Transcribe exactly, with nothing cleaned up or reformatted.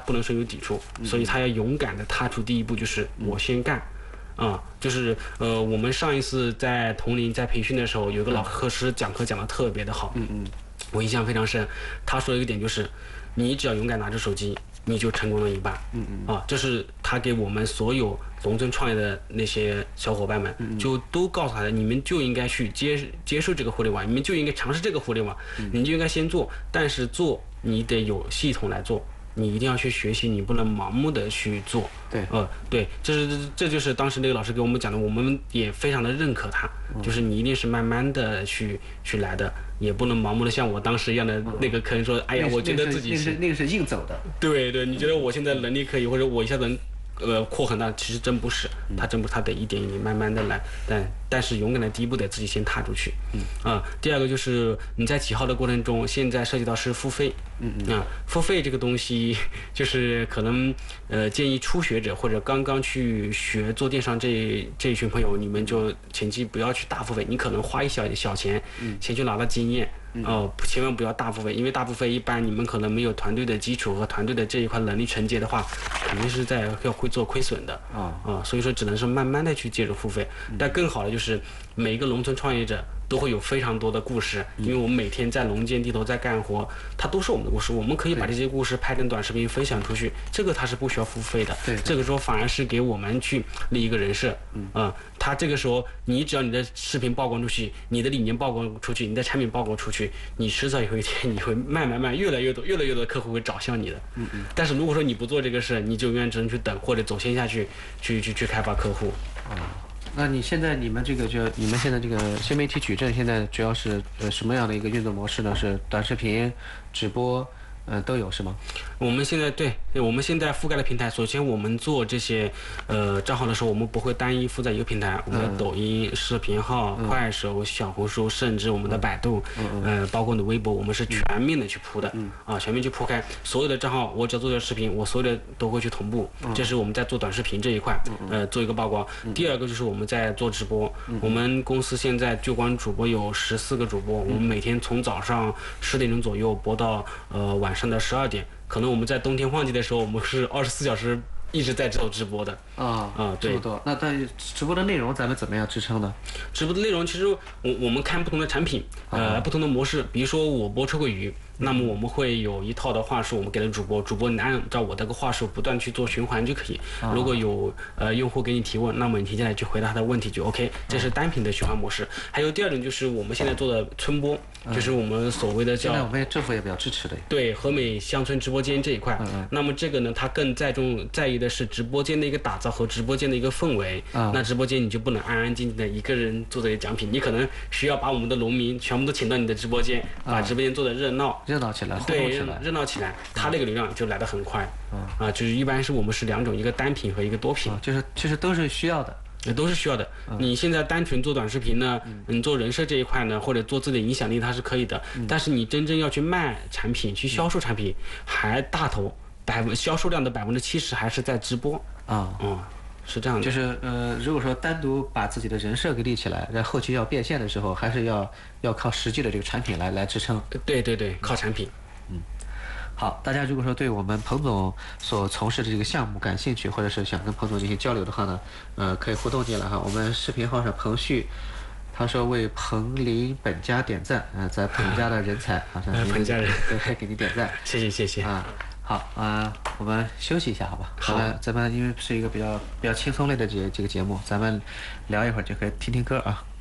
不能深有抵触，所以他要勇敢的踏出第一步，就是我先干。啊、嗯，就是呃，我们上一次在铜陵在培训的时候，有个老科师讲课讲得特别的好，嗯嗯，我印象非常深。他说的一个点就是，你只要勇敢拿着手机，你就成功了一半。嗯嗯，啊，这是他给我们所有农村创业的那些小伙伴们，嗯、就都告诉他的，你们就应该去接接受这个互联网，你们就应该尝试这个互联网，嗯、你就应该先做，但是做你得有系统来做。你一定要去学习，你不能盲目的去做。 对， 呃，对，这是这就是当时那个老师给我们讲的，我们也非常的认可他，嗯、就是你一定是慢慢的去去来的，也不能盲目的像我当时一样的那个可能说，嗯、哎呀，我觉得自己那个是那个是硬走的。 对对，你觉得我现在能力可以，或者我一下子呃扩很大，其实真不是，他真不，他得一点一点慢慢的来，但但是勇敢的第一步得自己先踏出去。嗯啊，第二个就是你在起号的过程中，现在涉及到是付费。嗯嗯啊，付费这个东西就是可能呃建议初学者或者刚刚去学做电商这这一群朋友，你们就前期不要去大付费，你可能花一小小钱，嗯，先去拿到经验。哦，千万不要大付费，因为大付费一般你们可能没有团队的基础和团队的这一块能力承接的话，肯定是在要会做亏损的啊啊，所以说只能是慢慢的去介入付费。但更好的就是每一个农村创业者都会有非常多的故事，因为我们每天在农间地头在干活，它都是我们的故事，我们可以把这些故事拍成短视频分享出去，这个它是不需要付费的。 对， 这个时候反而是给我们去立一个人设，嗯啊，他这个时候你只要你的视频曝光出去，你的理念曝光出去，你的产品曝光出去。你迟早有一天，你会慢慢慢越来越多、越来越多的客户会找向你的。嗯嗯。但是如果说你不做这个事，你就永远只能去等，或者走线下去，去去去开发客户。 啊、哦，那你现在你们这个就你们现在这个新媒体矩阵现在主要是呃什么样的一个运作模式呢？是短视频、直播？呃，都有是吗？ 我们现在对，我们现在覆盖的平台，首先我们做这些呃账号的时候，我们不会单一覆在一个平台，我们的抖音、视频号、嗯、快手、小红书，甚至我们的百度，嗯、呃，包括你的微博，我们是全面的去铺的，嗯、啊，全面去铺开所有的账号，我只要做这个视频，我所有的都会去同步，嗯、这是我们在做短视频这一块，呃，做一个曝光。嗯、第二个就是我们在做直播，嗯、我们公司现在就光主播有十四个主播，嗯、我们每天从早上十点钟左右播到呃晚上的十二点。可能我们在冬天旺季的时候，我们是二十四小时一直在做直播的啊啊，对。那但直播的内容咱们怎么样支撑呢？ 直播的内容其实我我们看不同的产品，呃，不同的模式。比如说我播臭鳜鱼，那么我们会有一套的话术，我们给了主播，主播你按照我这个话术不断去做循环就可以。如果有呃用户给你提问，那么你提进来去回答他的问题就 OK。这是单品的循环模式。还有第二种就是我们现在做的村播，就是我们所谓的叫。 现在我们政府也比较支持的。 对，和美乡村直播间这一块。嗯。那么这个呢，它更在重在意的是直播间的一个打造和直播间的一个氛围。啊。那直播间你就不能安安静静的一个人做这些奖品，你可能需要把我们的农民全部都请到你的直播间，把直播间做的热闹。 热闹起来， 对，热闹起来，它那个流量就来得很快。嗯、啊，就是一般是我们是两种，一个单品和一个多品， 啊、就是其实都是需要的， 也都是需要的。嗯、你现在单纯做短视频呢，嗯、你做人设这一块呢，或者做自己的影响力，它是可以的。嗯、但是你真正要去卖产品、去销售产品，嗯、还大头百分销售量的百分之七十还是在直播啊。嗯是这样的， 就是呃，如果说单独把自己的人设给立起来，在后期要变现的时候，还是要要靠实际的这个产品来来支撑。 对对对，靠产品。 嗯，好，大家如果说对我们彭总所从事的这个项目感兴趣，或者是想跟彭总进行交流的话呢，呃，可以互动进来哈。我们视频号上彭旭，他说为彭林本家点赞啊、呃，在彭家的人才啊， 彭家人对，给你点赞， 谢谢谢谢啊。好啊、呃，我们休息一下，好吧？好，咱们咱们因为是一个比较比较轻松类的这这个节目，咱们聊一会儿就可以听听歌啊。